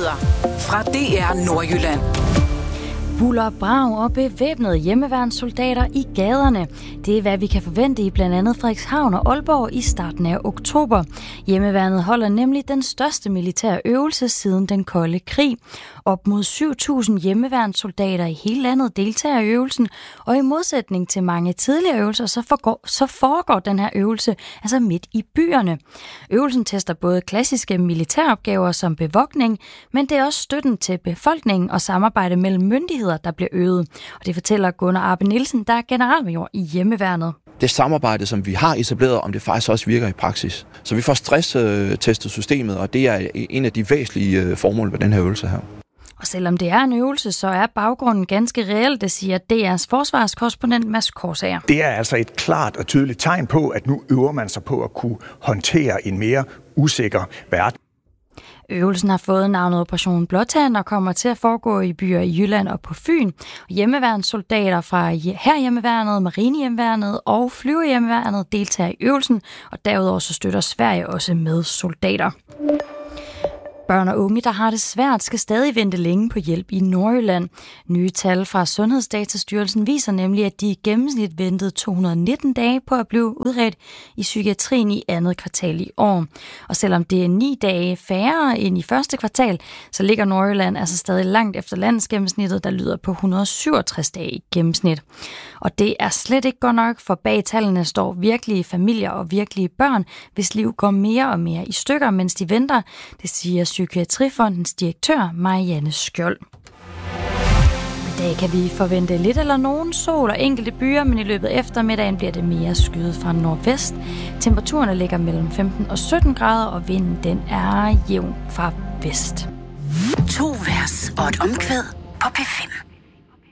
Nyheder fra DR Nordjylland. Buller, brag og bevæbnede hjemmeværnssoldater i gaderne. Det er, hvad vi kan forvente i blandt andet Frederikshavn og Aalborg i starten af oktober. Hjemmeværnet holder nemlig den største militære øvelse siden den kolde krig. Op mod 7.000 hjemmeværnssoldater i hele landet deltager i øvelsen, og i modsætning til mange tidligere øvelser, så foregår den her øvelse altså midt i byerne. Øvelsen tester både klassiske militæropgaver som bevogtning, men det er også støtten til befolkningen og samarbejde mellem myndigheder, der bliver øvet. Og det fortæller Gunnar Arbe Nielsen, der er generalmajor i hjemmeværnet. Det samarbejde, som vi har etableret, om det faktisk også virker i praksis. Så vi får stresstestet systemet, og det er en af de væsentlige formål ved den her øvelse her. Og selvom det er en øvelse, så er baggrunden ganske reel, det siger DR's forsvarskorrespondent Mads Korsager. Det er altså et klart og tydeligt tegn på, at nu øver man sig på at kunne håndtere en mere usikker verden. Øvelsen har fået navnet Operation Blåtand og kommer til at foregå i byer i Jylland og på Fyn. Hjemmeværnssoldater fra Hærhjemmeværnet, Marinehjemmeværnet og Flyvehjemmeværnet deltager i øvelsen, og derudover så støtter Sverige også med soldater. Børn og unge, der har det svært, skal stadig vente længe på hjælp i Nordjylland. Nye tal fra Sundhedsdatastyrelsen viser nemlig, at de i gennemsnit ventede 219 dage på at blive udredt i psykiatrien i andet kvartal i år. Og selvom det er 9 dage færre end i første kvartal, så ligger Nordjylland altså stadig langt efter landsgennemsnittet, der lyder på 167 dage i gennemsnit. Og det er slet ikke godt nok, for bag tallene står virkelige familier og virkelige børn, hvis liv går mere og mere i stykker, mens de venter. Det siger Psykiatrifondens direktør Marianne Skjold. I dag kan vi forvente lidt eller nogen sol og enkelte byer, men i løbet af eftermiddagen bliver det mere skyet fra nordvest. Temperaturerne ligger mellem 15 og 17 grader, og vinden den er jævn fra vest. 2 vers og et omkvæd på P5.